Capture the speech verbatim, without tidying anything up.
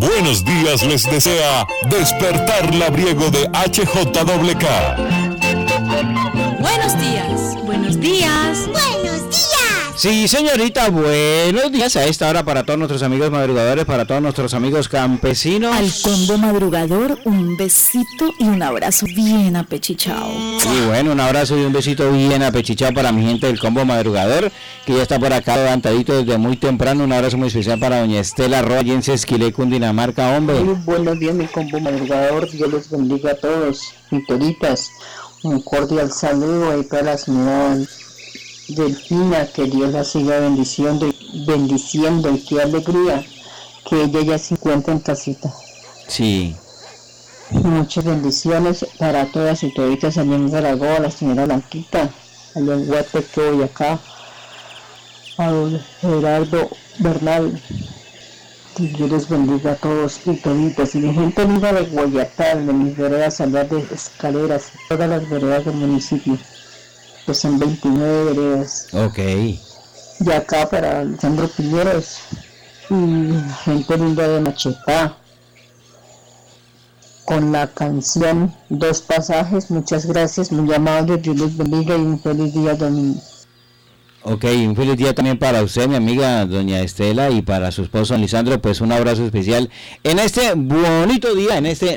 buenos días les desea Despertar Labriego de H J K. Buenos días, buenos días. Buenos días. Sí, señorita, buenos días a esta hora para todos nuestros amigos madrugadores, para todos nuestros amigos campesinos. Al combo madrugador, un besito y un abrazo bien apechichado. Y bueno, un abrazo y un besito bien apechichado para mi gente del combo madrugador, que ya está por acá levantadito desde muy temprano. Un abrazo muy especial para doña Estela Roa, en Esquilé, Cundinamarca, hombre. Muy buenos días, mi combo madrugador. Dios les bendiga a todos, mis toritas. Un cordial saludo ahí para la señora Delfina, que Dios la siga bendiciendo, bendiciendo y qué alegría que ella ya se encuentra en casita. Sí. Muchas bendiciones para todas sus toritas allá en Zaragoza, la señora Blanquita, allá en Huateque, Boyacá, a don Gerardo Bernal. Que Dios les bendiga a todos y toditas. Y mi gente linda de Guayatán, de mis veredas, allá de Escaleras, todas las veredas del municipio. Pues son veintinueve veredas. Ok. Y acá para Alejandro Piñeros y gente linda de Machetá, con la canción Dos Pasajes. Muchas gracias, muy amables, Dios les bendiga y un feliz día domingo. Ok, un feliz día también para usted, mi amiga doña Estela, y para su esposo Lisandro, pues un abrazo especial en este bonito día, en este